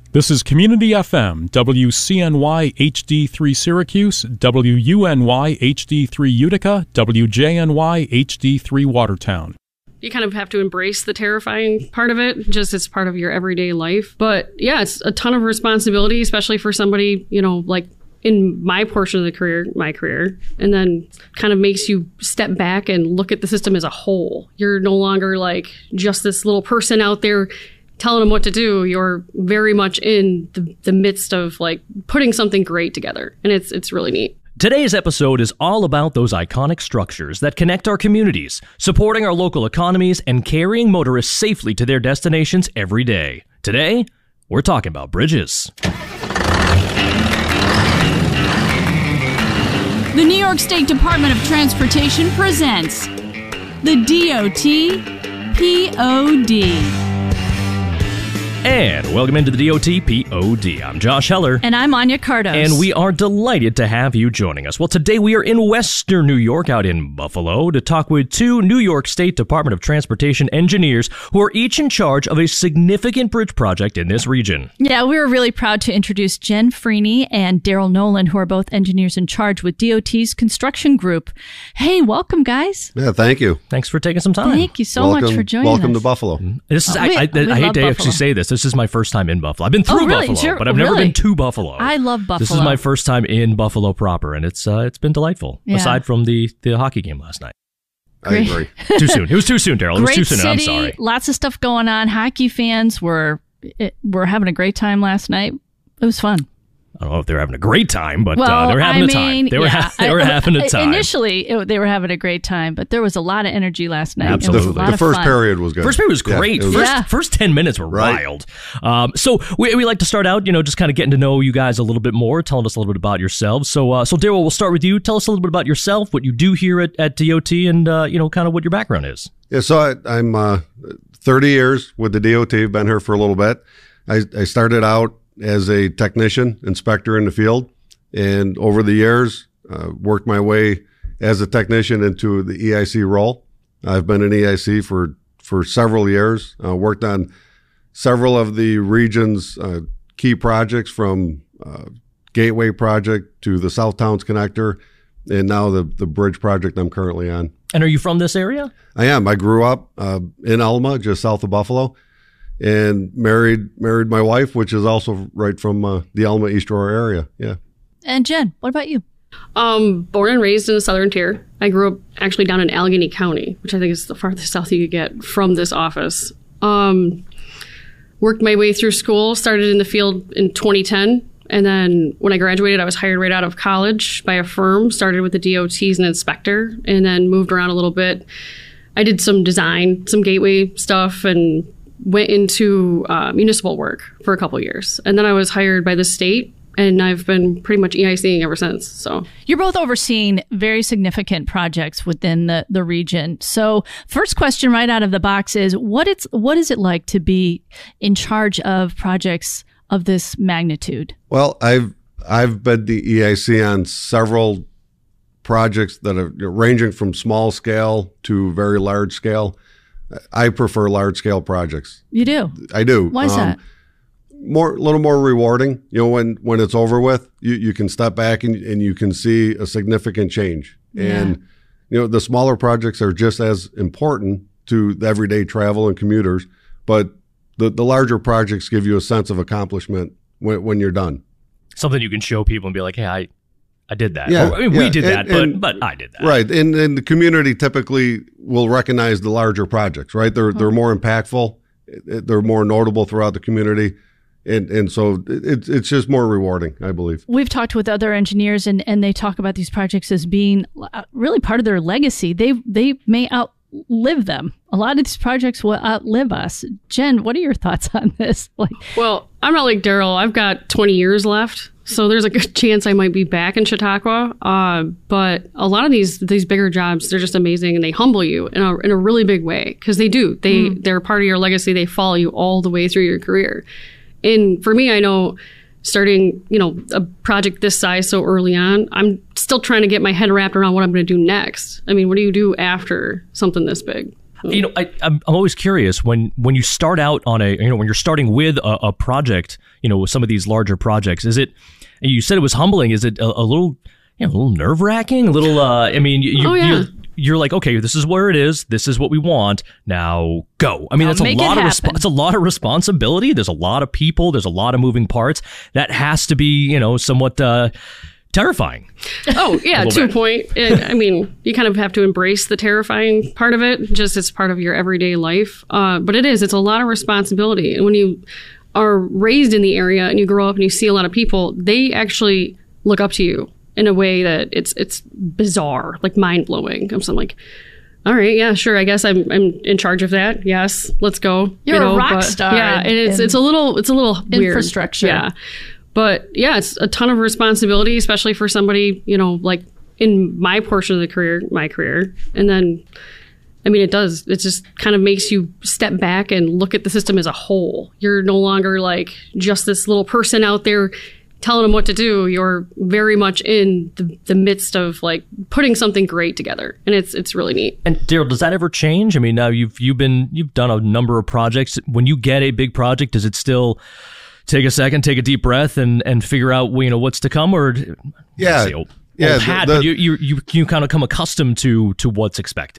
This is Community FM, WCNY HD3 Syracuse, WUNY HD3 Utica, WJNY HD3 Watertown. You kind of have to embrace the terrifying part of it, just it's part of your everyday life. But yeah, it's a ton of responsibility, especially for somebody, like in my portion of my career, and then kind of makes you step back and look at the system as a whole. You're no longer like just this little person out there telling them what to do. You're very much in the midst of like putting something great together, and it's really neat. Today's episode is all about those iconic structures that connect our communities, supporting our local economies, and carrying motorists safely to their destinations every day. Today, we're talking about bridges. The New York State Department of Transportation presents the DOT POD. And welcome into the DOT POD. I'm Josh Heller. And I'm Anya Cardos. And we are delighted to have you joining us. Well, today we are in Western New York, out in Buffalo, to talk with two New York State Department of Transportation engineers who are each in charge of a significant bridge project in this region. Yeah, we were really proud to introduce Jen Freeney and Daryl Nolan, who are both engineers in charge with DOT's construction group. Hey, welcome, guys. Yeah, thank you. Thanks for taking some time. Thank you so much for joining us. Welcome to Buffalo. This is, I hate to actually say this. This is my first time in Buffalo. I've been through Buffalo, but I've never been to Buffalo. I love Buffalo. This is my first time in Buffalo proper, and it's been delightful. Yeah. Aside from the hockey game last night. I agree. Too soon. It was too soon, Daryl. It was too soon. City, I'm sorry. Lots of stuff going on. Hockey fans were having a great time last night. It was fun. I don't know if they were having a great time, but they were having a time. They were having a time. Initially, they were having a great time, but there was a lot of energy last night. Absolutely. The first period was good. First period was great. First 10 minutes were wild. So we like to start out, just kind of getting to know you guys a little bit more, telling us a little bit about yourselves. So Daryl, we'll start with you. Tell us a little bit about yourself, what you do here at DOT, and kind of what your background is. Yeah, so I'm 30 years with the DOT. Been here for a little bit. I started out as a technician, inspector in the field, and over the years, worked my way as a technician into the EIC role. I've been in EIC for several years, worked on several of the region's key projects, from Gateway project to the South Towns Connector, and now the bridge project I'm currently on. And are you from this area? I am. I grew up in Alma, just south of Buffalo, and married my wife, which is also right from the Alma East Aurora area. Yeah. And Jen, what about you? Born and raised in the Southern Tier. I grew up actually down in Allegheny County, which I think is the farthest south you could get from this office. Worked my way through school, started in the field in 2010. And then when I graduated, I was hired right out of college by a firm, started with the DOT as an inspector, and then moved around a little bit. I did some design, some gateway stuff, and went into municipal work for a couple years. And then I was hired by the state, and I've been pretty much EICing ever since. So you're both overseeing very significant projects within the region. So first question right out of the box is, what is it like to be in charge of projects of this magnitude? Well, I've been the EIC on several projects that are ranging from small scale to very large scale. I prefer large scale projects. You do? I do. Why is that? A little more rewarding. When it's over with, you can step back and you can see a significant change. Yeah. And the smaller projects are just as important to the everyday travel and commuters, but the larger projects give you a sense of accomplishment when you're done. Something you can show people and be like, hey, I did that. Yeah, we did that, but I did that. Right. And the community typically will recognize the larger projects, right? They're more impactful. They're more notable throughout the community. And so it's just more rewarding, I believe. We've talked with other engineers, and they talk about these projects as being really part of their legacy. They may outlive them. A lot of these projects will outlive us. Jen, what are your thoughts on this? Well, I'm not like Daryl. I've got 20 years left. So there's a good chance I might be back in Chautauqua. But a lot of these bigger jobs, they're just amazing, and they humble you in a really big way, because they do. They're part of your legacy. They follow you all the way through your career. And for me, I know starting, a project this size so early on, I'm still trying to get my head wrapped around what I'm going to do next. I mean, what do you do after something this big? I'm always curious when you start out on when you're starting with a project, with some of these larger projects, is it, you said it was humbling, is it a little nerve wracking, a little, you're like, okay, this is where it is. This is what we want. Now go. I mean, that's it's a lot of responsibility. There's a lot of people. There's a lot of moving parts. That has to be, somewhat terrifying. Oh, yeah, to a point. I mean, you kind of have to embrace the terrifying part of it. Just it's part of your everyday life. But it's a lot of responsibility. And when you are raised in the area and you grow up and you see a lot of people, they actually look up to you in a way that it's bizarre, like mind-blowing. I'm like, all right, yeah, sure, I guess I'm in charge of that. Yes, let's go. You're a rock star. Yeah, and it's a little weird. Infrastructure. Yeah. But yeah, it's a ton of responsibility, especially for somebody, like in my portion of my career. And then, I mean, it just kind of makes you step back and look at the system as a whole. You're no longer like just this little person out there telling them what to do. You're very much in the midst of like putting something great together, and it's really neat. And Daryl, does that ever change? I mean, now you've done a number of projects. When you get a big project, does it still take a second, take a deep breath, and figure out what's to come? Or you kind of come accustomed to what's expected.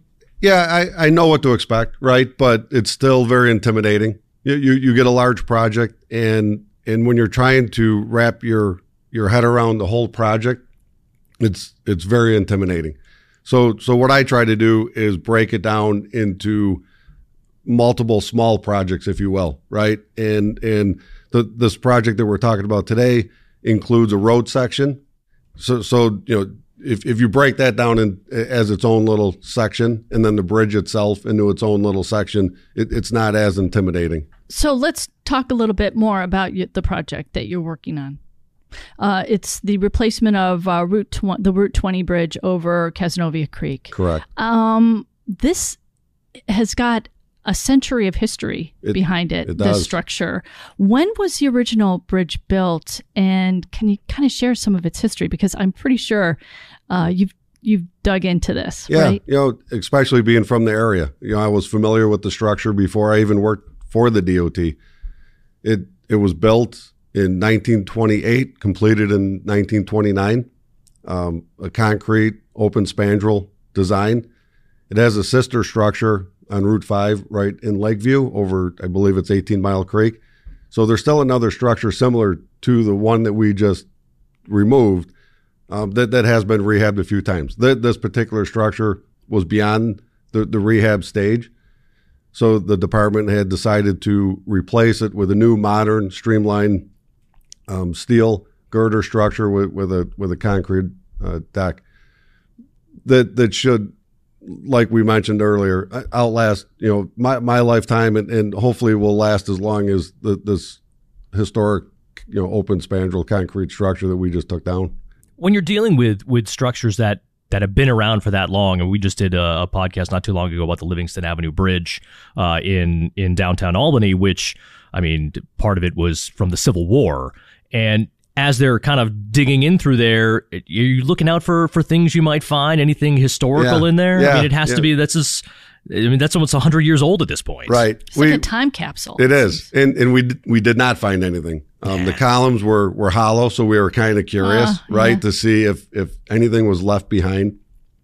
I know what to expect, right? But it's still very intimidating. You get a large project, and when you're trying to wrap your head around the whole project, it's very intimidating. So what I try to do is break it down into multiple small projects, if you will, right? And this project that we're talking about today includes a road section. So if you break that down as its own little section, and then the bridge itself into its own little section, it's not as intimidating. So let's talk a little bit more about the project that you're working on. It's the replacement of the Route 20 bridge over Cazenovia Creek. Correct. This has got a century of history behind it, this structure. When was the original bridge built? And can you kind of share some of its history? Because I'm pretty sure you've dug into this, right? Especially being from the area. I was familiar with the structure before I even worked for the DOT. It was built in 1928, completed in 1929. A concrete open spandrel design. It has a sister structure on Route 5 right in Lakeview over, I believe it's 18 Mile Creek. So there's still another structure similar to the one that we just removed that has been rehabbed a few times. This particular structure was beyond the rehab stage. So the department had decided to replace it with a new modern streamlined steel girder structure with a concrete deck that should, like we mentioned earlier, outlast my lifetime and hopefully will last as long as this historic open spandrel concrete structure that we just took down. When you're dealing with structures that have been around for that long, and we just did a podcast not too long ago about the Livingston Avenue Bridge in downtown Albany, which, I mean, part of it was from the Civil War. And as they're kind of digging in through there, you're looking out for things you might find, anything historical in there. Yeah, I mean, it has to be, that's almost 100 years old at this point. Right. It's like a time capsule. It is. And we did not find anything. The columns were hollow, so we were kind of curious, to see if anything was left behind.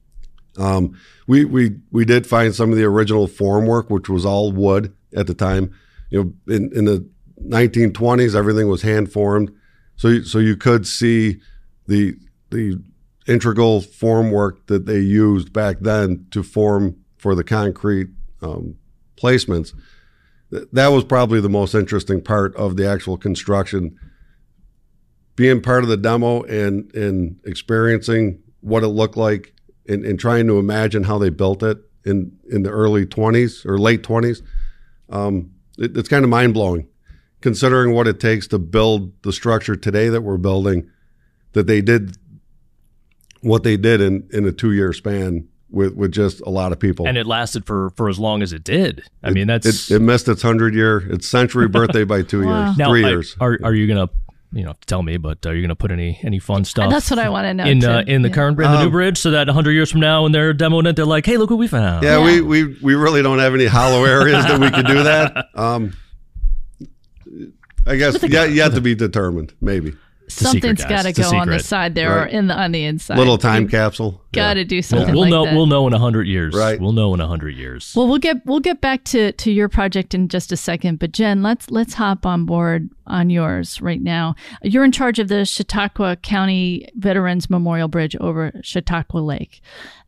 We did find some of the original formwork, which was all wood at the time. In the 1920s, everything was hand formed. So you could see the integral formwork that they used back then to form for the concrete placements. That was probably the most interesting part of the actual construction. Being part of the demo and experiencing what it looked like and trying to imagine how they built it in the early 20s or late 20s, it's kind of mind-blowing. Considering what it takes to build the structure today that we're building, that they did what they did in a 2-year span with just a lot of people. And it lasted for as long as it did. It missed its 100-year, its century birthday by 2 years, now, 3 years. Are you going to you don't have to tell me, but are you going to put any fun stuff? That's what I want to know. In the current brand, the new bridge, so that 100 years from now, when they're demoing it, they're like, "Hey, look what we found." Yeah, we really don't have any hollow areas that we could do that. I guess yet to be determined. Maybe something's got to go on the side there, right, or on the inside. Little time capsule. Got to do something. We'll like know. that. We'll know in 100 years. Right. We'll know in 100 years. Well, we'll get back to your project in just a second. But Jen, let's hop on board on yours right now. You're in charge of the Chautauqua County Veterans Memorial Bridge over Chautauqua Lake.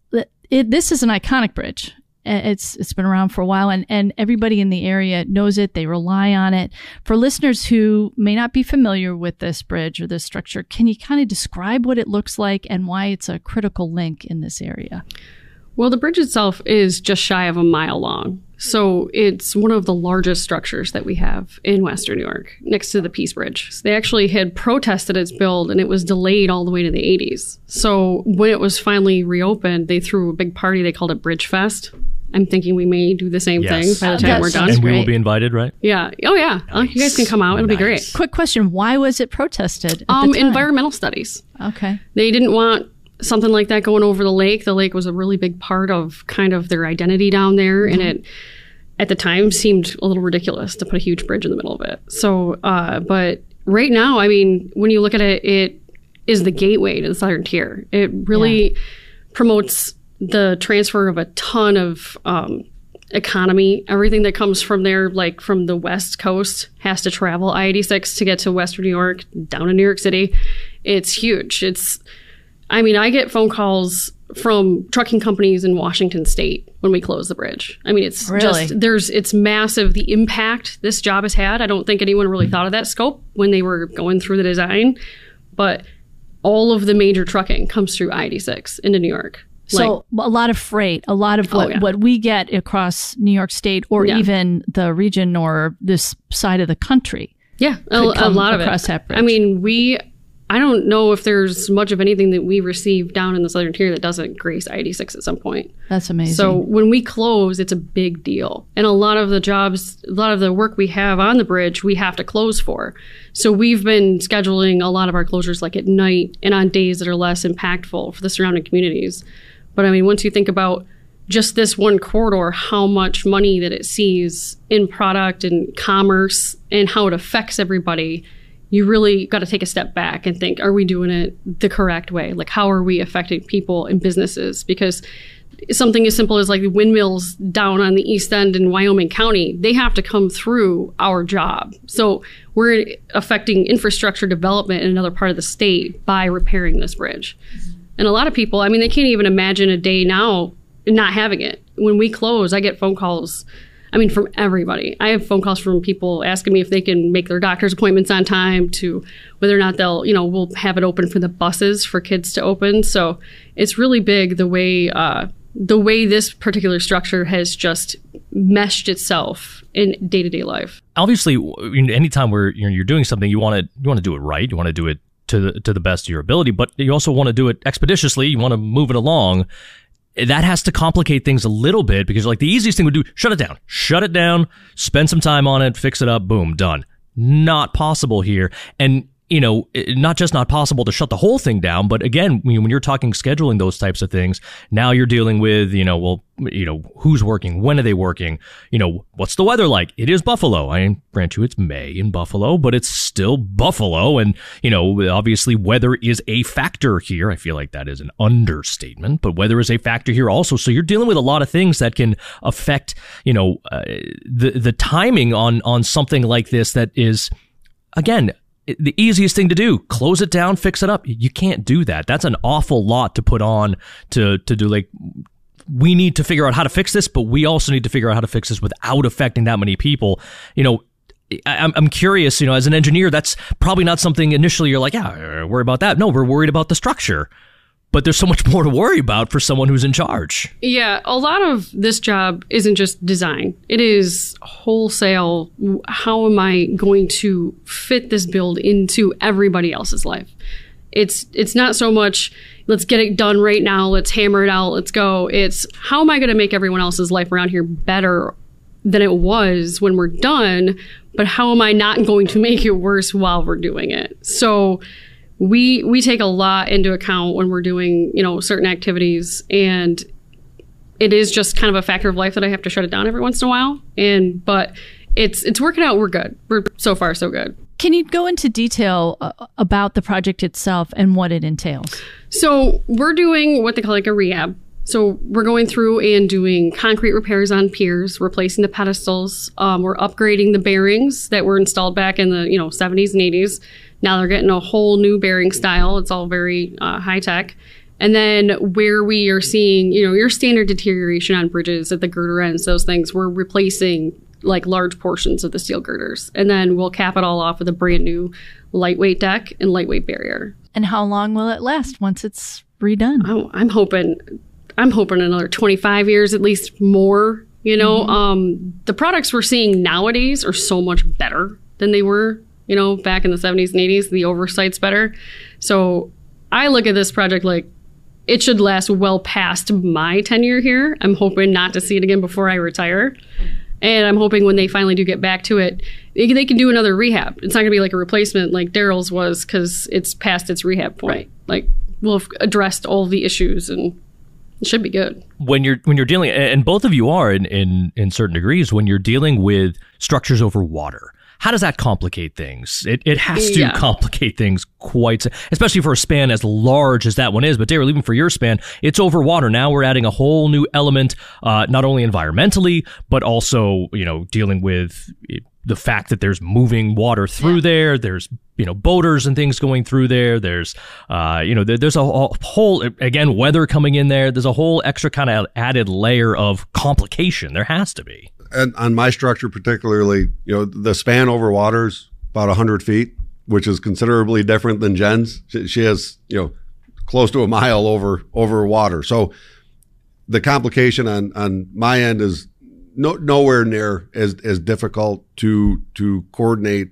This is an iconic bridge. It's been around for a while, and everybody in the area knows it. They rely on it. For listeners who may not be familiar with this bridge or this structure, can you kind of describe what it looks like and why it's a critical link in this area? Well, the bridge itself is just shy of a mile long. So it's one of the largest structures that we have in Western New York, next to the Peace Bridge. So they actually had protested its build, and it was delayed all the way to the 80s. So when it was finally reopened, they threw a big party. They called it Bridge Fest. I'm thinking we may do the same thing by the time we're done. And we will be invited, right? Yeah. Oh, yeah. Nice. You guys can come out. It'll be great. Quick question. Why was it protested at the time? Environmental studies. Okay. They didn't want something like that going over the lake. The lake was a really big part of kind of their identity down there. Mm-hmm. And it, at the time, seemed a little ridiculous to put a huge bridge in the middle of it. So, but right now, I mean, when you look at it, it is the gateway to the Southern Tier. It really promotes the transfer of a ton of economy. Everything that comes from there, like from the West Coast, has to travel I-86 to get to Western New York, down to New York City. It's huge. I mean, I get phone calls from trucking companies in Washington State when we close the bridge. I mean, it's it's massive, the impact this job has had. I don't think anyone really thought of that scope when they were going through the design, but all of the major trucking comes through I-86 into New York. So a lot of freight, a lot of what we get across New York State or even the region or this side of the country. Yeah, a lot of across it. That bridge. I mean, I don't know if there's much of anything that we receive down in the Southern Tier that doesn't grace I-86 at some point. That's amazing. So when we close, it's a big deal. And a lot of the work we have on the bridge, we have to close for. So we've been scheduling a lot of our closures like at night and on days that are less impactful for the surrounding communities. But I mean, once you think about just this one corridor, how much money that it sees in product and commerce and how it affects everybody, you really got to take a step back and think, are we doing it the correct way? Like, how are we affecting people and businesses? Because something as simple as like the windmills down on the East End in Wyoming County, they have to come through our job. So we're affecting infrastructure development in another part of the state by repairing this bridge. And a lot of people, I mean, they can't even imagine a day now not having it. When we close, I get phone calls, I mean, from everybody. I have phone calls from people asking me if they can make their doctor's appointments on time, to whether or not we'll have it open for the buses for kids to open. So it's really big the way this particular structure has just meshed itself in day-to-day life. Obviously, anytime you're doing something, you want to do it right. You want to do it to the best of your ability, but you also want to do it expeditiously. You want to move it along. That has to complicate things a little bit, because like the easiest thing would do, shut it down, spend some time on it, fix it up, boom, done. Not possible here. And not just not possible to shut the whole thing down, but again, when you're talking scheduling those types of things, now you're dealing with, who's working, when are they working, what's the weather like? It is Buffalo. I grant you it's May in Buffalo, but it's still Buffalo. And, obviously weather is a factor here. I feel like that is an understatement, but weather is a factor here also. So you're dealing with a lot of things that can affect, the timing on something like this that is, again, the easiest thing to do, close it down, fix it up. You can't do that. That's an awful lot to put on to do. Like, we need to figure out how to fix this, but we also need to figure out how to fix this without affecting that many people. I'm curious, as an engineer, that's probably not something initially you're like, yeah, worry about that. No, we're worried about the structure. But there's so much more to worry about for someone who's in charge. Yeah, a lot of this job isn't just design. It is wholesale. How am I going to fit this build into everybody else's life? It's not so much, let's get it done right now, let's hammer it out, let's go. It's, how am I going to make everyone else's life around here better than it was when we're done, but how am I not going to make it worse while we're doing it? So we take a lot into account when we're doing, certain activities, and it is just kind of a factor of life that I have to shut it down every once in a while. But it's working out. We're good. We're so far so good. Can you go into detail about the project itself and what it entails? So we're doing what they call like a rehab. So we're going through and doing concrete repairs on piers, replacing the pedestals. We're upgrading the bearings that were installed back in the 70s and 80s. Now they're getting a whole new bearing style. It's all very high tech. And then where we are seeing, your standard deterioration on bridges at the girder ends, those things, we're replacing like large portions of the steel girders. And then we'll cap it all off with a brand new lightweight deck and lightweight barrier. And how long will it last once it's redone? Oh, I'm hoping another 25 years, at least more. The products we're seeing nowadays are so much better than they were, back in the 70s and 80s. The oversight's better. So I look at this project like it should last well past my tenure here. I'm hoping not to see it again before I retire. And I'm hoping when they finally do get back to it, they can do another rehab. It's not going to be like a replacement like Daryl's was, because it's past its rehab point. Right. Like, we'll have addressed all the issues, and it should be good. When you're dealing, and both of you are in certain degrees, when you're dealing with structures over water, how does that complicate things? It has to complicate things quite, especially for a span as large as that one is. But Daryl, even for your span, it's over water. Now we're adding a whole new element, not only environmentally, but also, dealing with the fact that there's moving water through there. There's, boaters and things going through there. There's, there's a whole, again, weather coming in there. There's a whole extra kind of added layer of complication. There has to be. And on my structure particularly, the span over water's about 100 feet, which is considerably different than Jen's. She has, close to a mile over water. So the complication on my end is nowhere near as difficult to coordinate.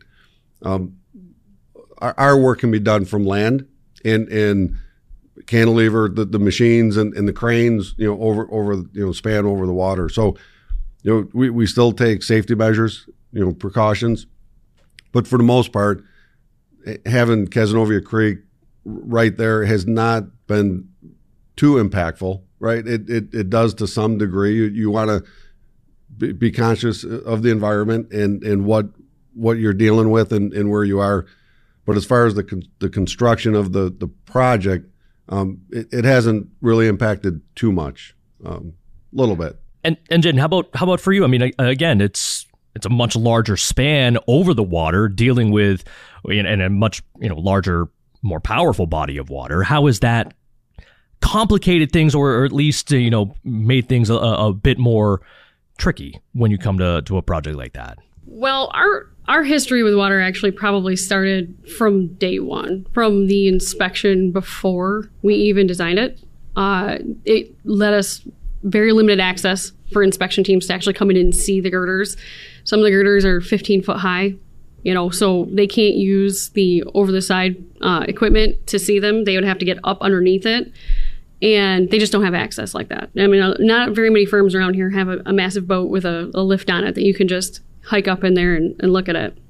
Our work can be done from land in cantilever, the machines and the cranes, over span over the water. So, we still take safety measures, precautions, but for the most part, having Cazenovia Creek right there has not been too impactful, right? It does to some degree. You want to be conscious of the environment and what you're dealing with and where you are. But as far as the construction of the project, it hasn't really impacted too much, a little bit. And Jen, how about for you? I mean, again, it's a much larger span over the water, dealing with and a much larger, more powerful body of water. How has that complicated things, or at least made things a bit more tricky when you come to a project like that? Well, our history with water actually probably started from day one, from the inspection before we even designed it. It let us very limited access for inspection teams to actually come in and see the girders. Some of the girders are 15 foot high, so they can't use the over the side equipment to see them. They would have to get up underneath it, and they just don't have access like that. I mean, not very many firms around here have a massive boat with a lift on it that you can just hike up in there and look at it.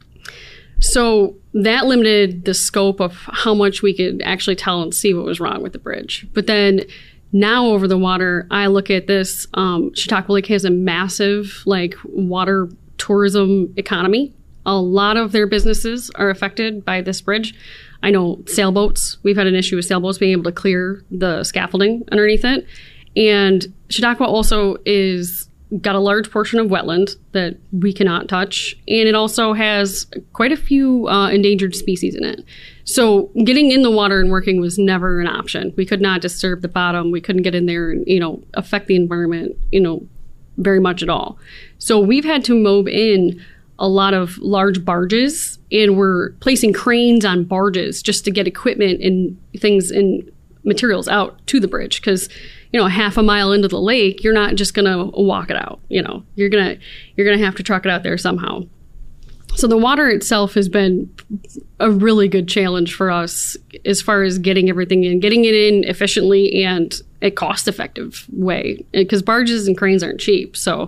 So that limited the scope of how much we could actually tell and see what was wrong with the bridge. But then now over the water, I look at this, Chautauqua Lake has a massive water tourism economy. A lot of their businesses are affected by this bridge. I know sailboats, we've had an issue with sailboats being able to clear the scaffolding underneath it. And Chautauqua also got a large portion of wetland that we cannot touch. And it also has quite a few endangered species in it. So getting in the water and working was never an option. We could not disturb the bottom. We couldn't get in there and, affect the environment, very much at all. So we've had to mob in a lot of large barges, and we're placing cranes on barges just to get equipment and things and materials out to the bridge. Because, half a mile into the lake, you're not just going to walk it out. You're going to have to truck it out there somehow. So the water itself has been a really good challenge for us as far as getting everything in, getting it in efficiently and a cost-effective way, because barges and cranes aren't cheap. So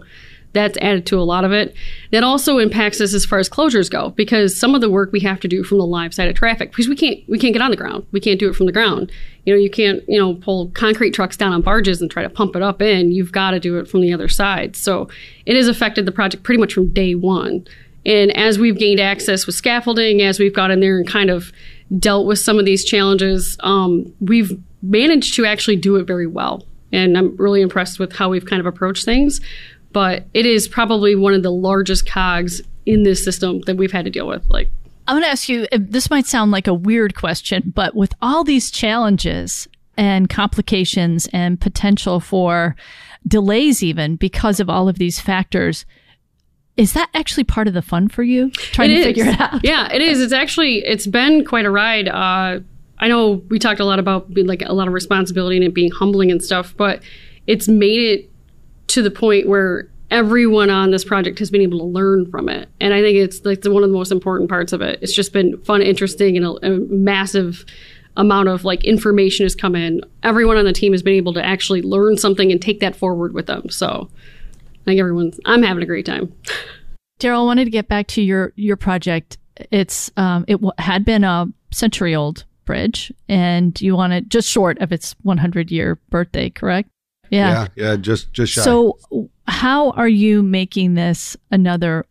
that's added to a lot of it. That also impacts us as far as closures go, because some of the work we have to do from the live side of traffic, because we can't get on the ground. We can't do it from the ground. You can't, pull concrete trucks down on barges and try to pump it up in. You've got to do it from the other side. So it has affected the project pretty much from day one. And as we've gained access with scaffolding, as we've got in there and kind of dealt with some of these challenges, we've managed to actually do it very well. And I'm really impressed with how we've kind of approached things. But it is probably one of the largest cogs in this system that we've had to deal with. I'm going to ask you, this might sound like a weird question, but with all these challenges and complications and potential for delays even because of all of these factors, is that actually part of the fun for you, trying to figure it out? Yeah, it is. It's been quite a ride. I know we talked a lot about a lot of responsibility and it being humbling and stuff, but it's made it to the point where everyone on this project has been able to learn from it. And I think it's one of the most important parts of it. It's just been fun, interesting, and a massive amount of information has come in. Everyone on the team has been able to actually learn something and take that forward with them. So I think I'm having a great time. Daryl, I wanted to get back to your project. It had been a century-old bridge, and you wanted just short of its 100-year birthday, correct? Yeah, just shy. So how are you making this another